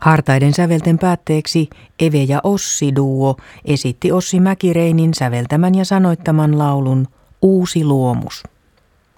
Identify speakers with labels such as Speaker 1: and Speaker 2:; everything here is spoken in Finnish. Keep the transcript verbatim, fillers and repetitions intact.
Speaker 1: Hartaiden sävelten päätteeksi Eve ja Ossi-duo esitti Ossi Mäkireinin säveltämän ja sanoittaman laulun Uusi luomus.